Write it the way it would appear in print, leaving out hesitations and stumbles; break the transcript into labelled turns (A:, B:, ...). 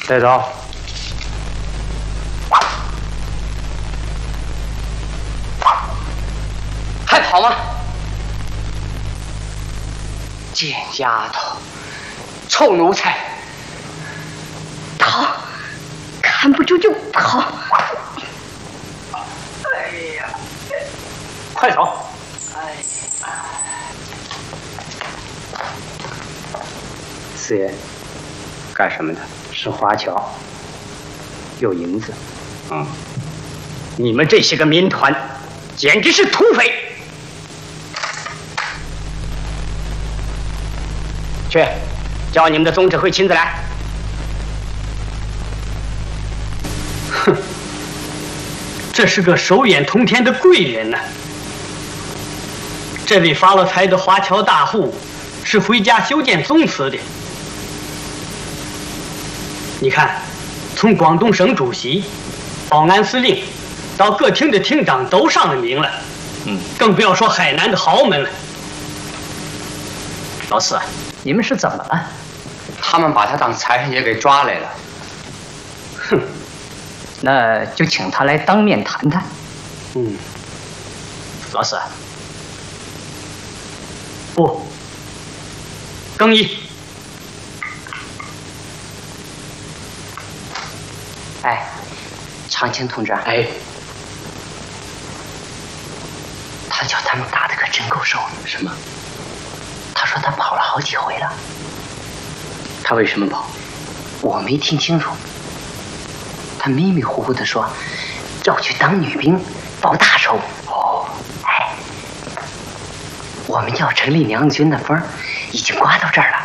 A: 带走。
B: 还跑吗？贱丫头，臭奴才！
C: 跑，看不住就跑。
B: 哎呀，
A: 快走！
B: 哎呀，
A: 四爷，干什么的？是华侨，有银子。你们这些个民团，简直是土匪！去，叫你们的总指挥亲自来。哼，这是个手眼通天的贵人呐。这位发了财的华侨大户是回家修建宗祠的。你看，从广东省主席、保安司令到各厅的厅长都上了名了。更不要说海南的豪门了。
D: 老四，你们是怎么了？
B: 他们把他当财神爷给抓来了。
D: 哼，那就请他来当面谈谈。老四，
A: 不，更衣。
B: 哎，长青同志，
A: 哎，
B: 他叫他们打的可真够手。
A: 什么？
B: 他说他跑了好几回了。
A: 他为什么跑？
B: 我没听清楚。他迷迷糊糊地说，要去当女兵，报大仇。
A: 哦，
B: 哎，我们要成立娘军的风已经刮到这儿了。